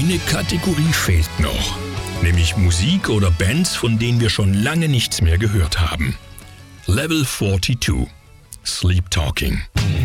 Eine Kategorie fehlt noch, nämlich Musik oder Bands, von denen wir schon lange nichts mehr gehört haben. Level 42, Sleep Talking.